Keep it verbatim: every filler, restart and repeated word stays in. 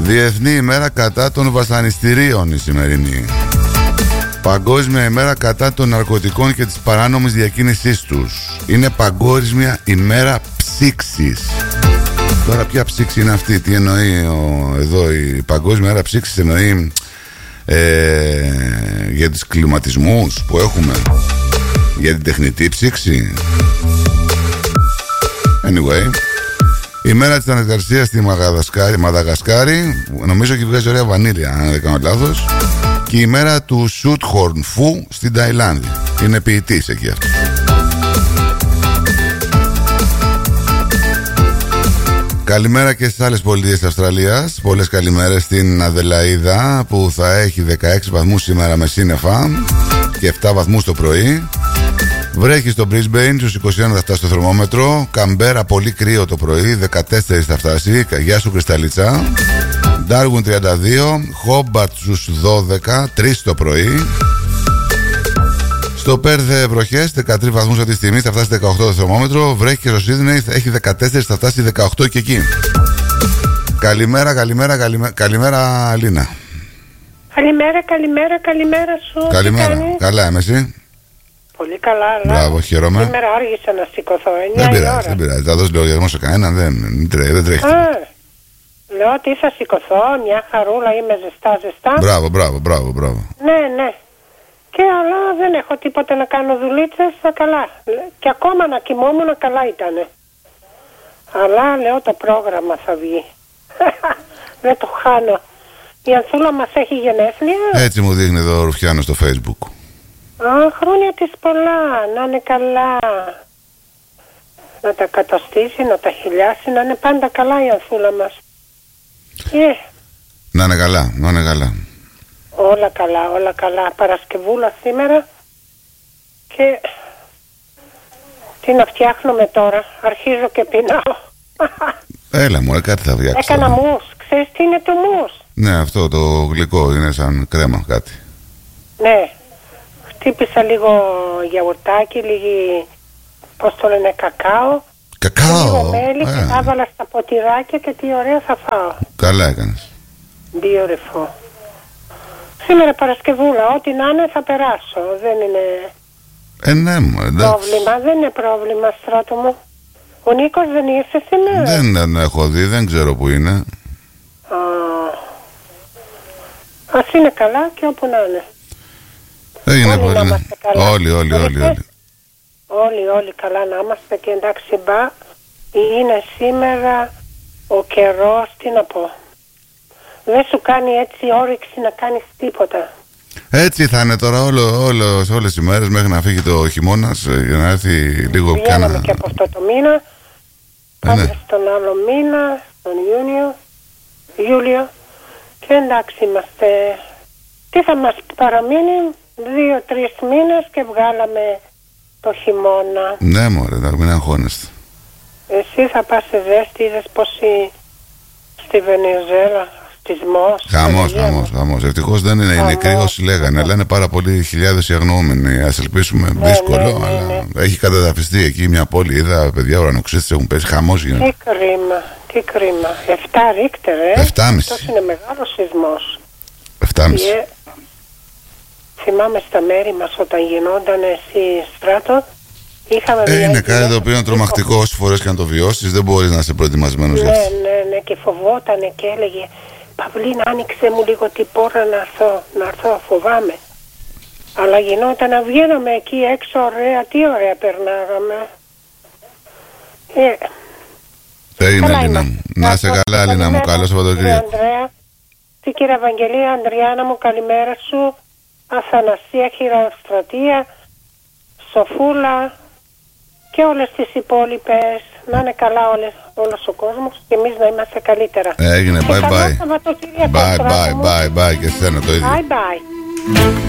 Διεθνή ημέρα κατά των βασανιστήριων η σημερινή. Παγκόσμια ημέρα κατά των ναρκωτικών και της παράνομης διακίνησής τους. Είναι παγκόσμια ημέρα ψήξης. Τώρα ποια ψήξη είναι αυτή? Τι εννοεί ο, εδώ η παγκόσμια ημέρα ψήξης? Εννοεί ε, για τους κλιματισμούς που έχουμε, για την τεχνητή ψήξη? Anyway, η μέρα της ανεξαρτησίας στη Μαδαγασκάρη, Μαδαγασκάρη, νομίζω ότι βγάζει ωραία βανίλια αν δεν κάνω λάθος. Και η μέρα του Σουτχορν Φου στην Ταϊλάνδη. Είναι ποιητής εκεί αυτό. Καλημέρα και στις άλλες πολιτείες της Αυστραλίας. Πολλές καλημέρες στην Αδελαΐδα που θα έχει δεκαέξι βαθμούς σήμερα με σύννεφα και επτά βαθμούς το πρωί. Βρέχει στο Brisbane, στους είκοσι ένα θα φτάσει το θερμόμετρο. Καμπέρα πολύ κρύο το πρωί, δεκατέσσερα θα φτάσει. Γεια σου Κρυσταλίτσα. Darwin τριάντα δύο, Hobart στους δώδεκα, τρία το πρωί. Στο Πέρθε βροχές, δεκατρείς βαθμούς αυτή τη στιγμή, θα φτάσει δεκαοκτώ το θερμόμετρο. Βρέχει και στο Σίδνεϊ, θα έχει δεκατέσσερα, θα φτάσει δεκαοκτώ και εκεί. Καλημέρα, καλημέρα, καλημέρα, καλημέρα Αλίνα. Καλημέρα, καλημέρα, καλημέρα σου. Καλημέρα, καλά είμαι εσύ? Πολύ καλά, αλλά μπράβο, χαίρομαι. σήμερα άργησα να σηκωθώ, εννιά Δεν η πειράζει, ώρα. δεν πειράζει, θα δώσει λογαριασμό σε κανέναν, δεν, δεν τρέχει. Α, λέω ότι θα σηκωθώ, μια χαρούλα, είμαι ζεστά ζεστά. Μπράβο, μπράβο, μπράβο, μπράβο. Ναι, ναι. Και αλλά δεν έχω τίποτα να κάνω δουλίτσες, καλά. Και ακόμα να κοιμόμουν, καλά ήτανε. Αλλά λέω το πρόγραμμα θα βγει. Δεν το χάνω. Η Ανθούλα μας έχει γενέθλια. Έτσι μου δείχνει εδώ ο Ρουφιάνος στο Facebook. Α, χρόνια της πολλά, να είναι καλά. Να τα καταστήσει, να τα χιλιάσει, να είναι πάντα καλά η Ανθούλα μας. Yeah. Να είναι καλά, να είναι καλά. Όλα καλά, όλα καλά. Παρασκευούλα σήμερα. Και τι να φτιάχνουμε τώρα? Αρχίζω και πεινάω. Έλα μου, κάτι θα φτιάξω. Έκανα μους. Ξέρεις τι είναι το μους? Ναι, αυτό το γλυκό είναι σαν κρέμα κάτι. Ναι. Χτύπησα λίγο γιαουρτάκι, λίγη, πώς το λένε, κακάο. Κακάο. Λίγο μέλι Α. και τα έβαλα στα ποτηράκια και τι ωραία θα φάω. Καλά έκανες. Beautiful. Σήμερα Παρασκευούλα, ό,τι να είναι θα περάσω. Δεν είναι Ε, ναι, μου, εντάξει. πρόβλημα, δεν είναι πρόβλημα, Στράτο μου. Ο Νίκος δεν ήρθε σήμερα? Δεν τον έχω δει, δεν ξέρω που είναι. Α, ας είναι καλά και όπου να είναι. Έγινε Όλοι να πολύ. είμαστε καλά. Όλοι, όλοι, όλοι, όλοι. Όλοι, όλοι καλά να είμαστε και εντάξει μπα. Είναι σήμερα ο καιρός, τι να πω. Δεν σου κάνει έτσι όρεξη να κάνεις τίποτα. Έτσι θα είναι τώρα όλο, όλο, σε όλες τις ημέρες μέχρι να φύγει το χειμώνας, ε, για να έρθει λίγο πια Βγαίναμε να... και από αυτό το μήνα. Ε, Πάμε ναι. στον άλλο μήνα, τον Ιούνιο, Ιούλιο. Και εντάξει είμαστε. Τι θα μας παραμείνει? Δύο-τρεις μήνες και βγάλαμε το χειμώνα. Ναι μωρέ, να μην αγχώνεστε. Εσύ θα πας σε ζέστη, είδες πως η... στη Βενεζουέλα, στισμός. Χαμός, χαμός, χαμός. Ευτυχώς δεν είναι οι νεκροί όσοι λέγανε, αλλά είναι πάρα πολλοί χιλιάδες οι αγνοούμενοι. Ας ελπίσουμε, Ναι, δύσκολο, ναι, ναι, αλλά ναι. έχει καταδαφιστεί εκεί μια πόλη. Είδα παιδιά ουρανοξύστες έχουν πέσει, χαμός γίνεται. Τι κρίμα, τι κρίμα. Εφτά ρίκτερ, ε. Εφτάμιση. Αυτός είναι μεγάλος σεισμός. Εφτάμιση. Και θυμάμαι στα μέρη μας όταν γινόταν εσύ Στράτο, είχαμε Ε, μια είναι κάτι γυναίκα το οποίο είναι που- τρομακτικό όσες φορές και να το βιώσεις, δεν μπορείς να είσαι προετοιμασμένος για Ναι, αυτό. ναι, ναι, και φοβότανε και έλεγε Παυλίνα, άνοιξε μου λίγο την πόρτα να έρθω, να έρθω, φοβάμαι. Αλλά γινόταν να βγαίναμε εκεί έξω, ωραία, τι ωραία περνάγαμε. Ε, Έγινε, καλά Αλίνα είμαστε. μου. Να είσαι καλά, Αλίνα μου. Καλημέρα, Καλό κύριε Σαββατοκύριακο. Ανδρέα. Τι κύριε Ευαγγελία, Ανδριάνα μου, καλημέρα σου. Αθανασία, Χειροστρατεία, Σοφούλα και όλες τις υπόλοιπες. Να είναι καλά όλες, όλος ο κόσμος και εμείς να είμαστε καλύτερα. Έγινε, Και bye καλό bye. Σαββατοκύριακο, Bye Στράτο bye μου. bye bye και εσένα το ίδιο. Bye bye.